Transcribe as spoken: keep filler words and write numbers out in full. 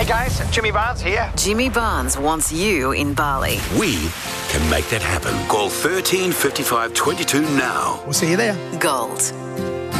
guys, Jimmy Barnes here. Jimmy Barnes wants you in Bali. We can make that happen. Call thirteen fifty-five twenty-two now. We'll see you there. Gold.